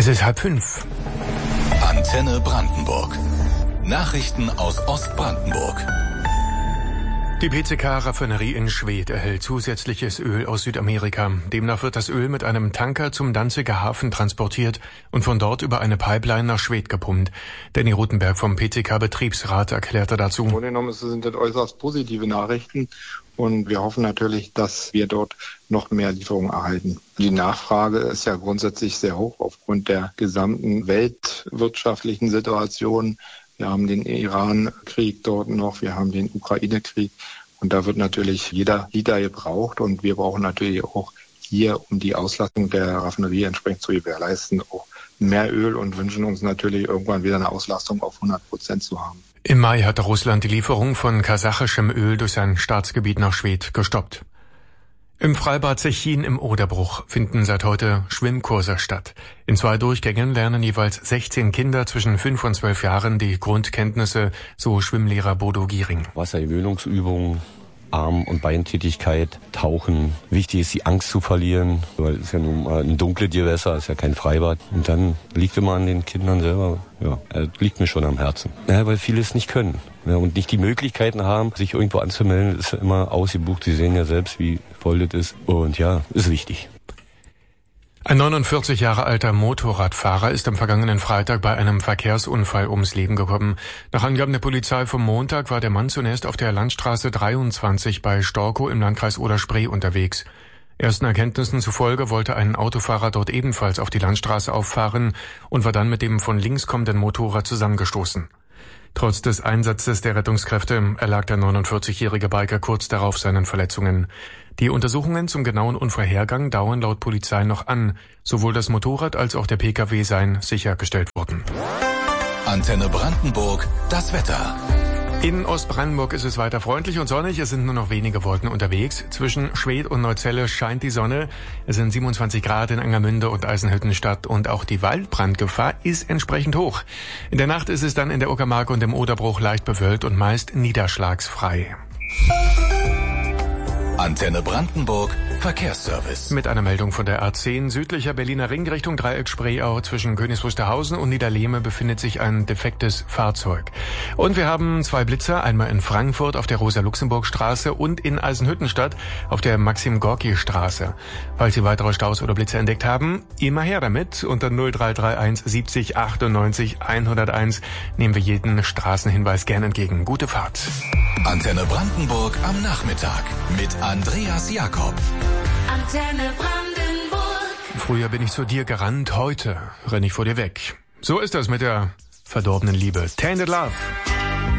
Es ist 4:30. Antenne Brandenburg. Nachrichten aus Ostbrandenburg. Die PCK-Raffinerie in Schwedt erhält zusätzliches Öl aus Südamerika. Demnach wird das Öl mit einem Tanker zum Danziger Hafen transportiert und von dort über eine Pipeline nach Schwedt gepumpt. Danny Rutenberg vom PCK-Betriebsrat erklärte dazu: Im Grunde genommen sind das äußerst positive Nachrichten und wir hoffen natürlich, dass wir dort noch mehr Lieferungen erhalten. Die Nachfrage ist ja grundsätzlich sehr hoch aufgrund der gesamten weltwirtschaftlichen Situation. Wir haben den Iran-Krieg dort noch, wir haben den Ukraine-Krieg und da wird natürlich jeder Liter gebraucht und wir brauchen natürlich auch hier, um die Auslastung der Raffinerie entsprechend zu gewährleisten, auch mehr Öl und wünschen uns natürlich irgendwann wieder eine Auslastung auf 100% zu haben. Im Mai hatte Russland die Lieferung von kasachischem Öl durch sein Staatsgebiet nach Schwedt gestoppt. Im Freibad Zechin im Oderbruch finden seit heute Schwimmkurse statt. In 2 Durchgängen lernen jeweils 16 Kinder zwischen 5 und 12 Jahren die Grundkenntnisse, so Schwimmlehrer Bodo Giering. Wassergewöhnungsübungen, Arm- und Beintätigkeit, Tauchen. Wichtig ist, die Angst zu verlieren, weil es ist ja nun mal ein dunkles Gewässer, es ist ja kein Freibad. Und dann liegt immer an den Kindern selber, liegt mir schon am Herzen. Ja, weil viele es nicht können. Ja, und nicht die Möglichkeiten haben, sich irgendwo anzumelden, ist ja immer ausgebucht. Sie sehen ja selbst, wie voll das ist. Und ja, ist wichtig. Ein 49 Jahre alter Motorradfahrer ist am vergangenen Freitag bei einem Verkehrsunfall ums Leben gekommen. Nach Angaben der Polizei vom Montag war der Mann zunächst auf der Landstraße 23 bei Storkow im Landkreis Oder-Spree unterwegs. Ersten Erkenntnissen zufolge wollte ein Autofahrer dort ebenfalls auf die Landstraße auffahren und war dann mit dem von links kommenden Motorrad zusammengestoßen. Trotz des Einsatzes der Rettungskräfte erlag der 49-jährige Biker kurz darauf seinen Verletzungen. Die Untersuchungen zum genauen Unfallhergang dauern laut Polizei noch an. Sowohl das Motorrad als auch der Pkw seien sichergestellt worden. Antenne Brandenburg, das Wetter. In Ostbrandenburg ist es weiter freundlich und sonnig. Es sind nur noch wenige Wolken unterwegs. Zwischen Schwedt und Neuzelle scheint die Sonne. Es sind 27 Grad in Angermünde und Eisenhüttenstadt und auch die Waldbrandgefahr ist entsprechend hoch. In der Nacht ist es dann in der Uckermark und im Oderbruch leicht bewölkt und meist niederschlagsfrei. Antenne Brandenburg, Verkehrsservice. Mit einer Meldung von der A10 südlicher Berliner Ring Richtung Dreieck Spreeau zwischen Königs Wusterhausen und Niederlehme befindet sich ein defektes Fahrzeug. Und wir haben 2 Blitzer, einmal in Frankfurt auf der Rosa-Luxemburg-Straße und in Eisenhüttenstadt auf der Maxim-Gorki-Straße. Falls Sie weitere Staus oder Blitzer entdeckt haben, immer her damit. Unter 0331 70 98 101 nehmen wir jeden Straßenhinweis gern entgegen. Gute Fahrt. Antenne Brandenburg am Nachmittag mit Andreas Jakob. Antenne Brandenburg. Früher bin ich zu dir gerannt, heute renne ich vor dir weg. So ist das mit der verdorbenen Liebe. Tainted Love.